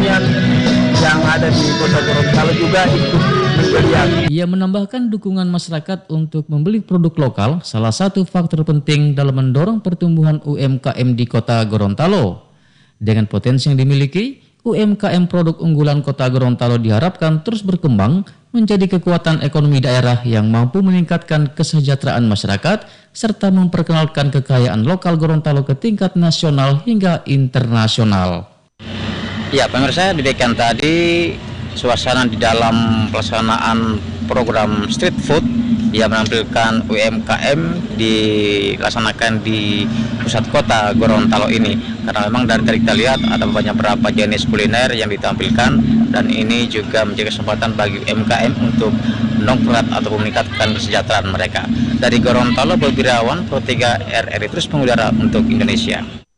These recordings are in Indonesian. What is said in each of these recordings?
pertanian yang ada di Kota Gorontalo juga ikut menggeliat. Ia menambahkan dukungan masyarakat untuk membeli produk lokal salah satu faktor penting dalam mendorong pertumbuhan UMKM di Kota Gorontalo. Dengan potensi yang dimiliki, UMKM produk unggulan Kota Gorontalo diharapkan terus berkembang menjadi kekuatan ekonomi daerah yang mampu meningkatkan kesejahteraan masyarakat serta memperkenalkan kekayaan lokal Gorontalo ke tingkat nasional hingga internasional. Ya, pemirsa, demikian tadi suasana di dalam pelaksanaan program street food yang menampilkan UMKM dilaksanakan di pusat kota Gorontalo ini. Karena memang dari kita lihat ada banyak beberapa jenis kuliner yang ditampilkan dan ini juga menjadi kesempatan bagi UMKM untuk menongkrat atau meningkatkan kesejahteraan mereka. Dari Gorontalo, Bobi Irawan, Pro 3 RRI terus mengudara untuk Indonesia.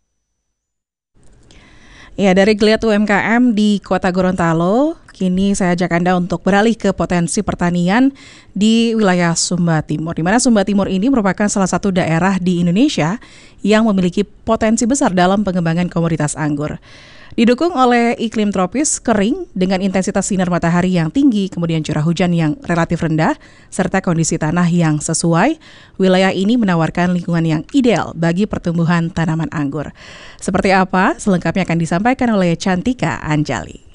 Ya, dari geliat UMKM di Kota Gorontalo, kini saya ajak Anda untuk beralih ke potensi pertanian di wilayah Sumba Timur. Di mana Sumba Timur ini merupakan salah satu daerah di Indonesia yang memiliki potensi besar dalam pengembangan komoditas anggur. Didukung oleh iklim tropis kering dengan intensitas sinar matahari yang tinggi, kemudian curah hujan yang relatif rendah, serta kondisi tanah yang sesuai, wilayah ini menawarkan lingkungan yang ideal bagi pertumbuhan tanaman anggur. Seperti apa? Selengkapnya akan disampaikan oleh Cantika Anjali.